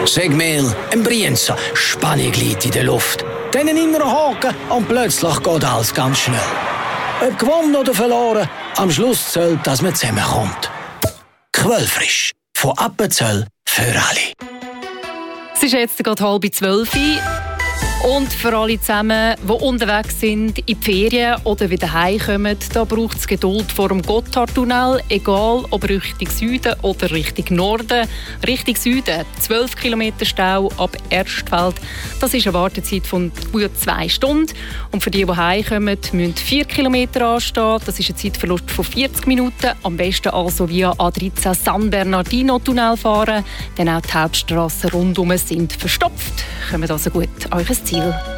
Sag mir, ein Brienza, Spannung liegt in der Luft. Dann ein innerer Haken und plötzlich geht alles ganz schnell. Ob gewonnen oder verloren, am Schluss zählt, dass man zusammenkommt. Quellfrisch, von Appenzell für alle. Es ist jetzt gerade 11:30 und für alle zusammen, die unterwegs sind, in die Ferien oder wieder heimkommen, da braucht es Geduld vor dem Gotthardtunnel, egal ob Richtung Süden oder Richtung Norden. Richtung Süden 12 Kilometer Stau ab Erstfeld. Das ist eine Wartezeit von gut 2 Stunden. Und für die heimkommen, müssen 4 Kilometer anstehen. Das ist ein Zeitverlust von 40 Minuten. Am besten also via A13 San Bernardino-Tunnel fahren, denn auch die Hauptstrassen rundum sind verstopft. Kommt also gut an euch Ziel.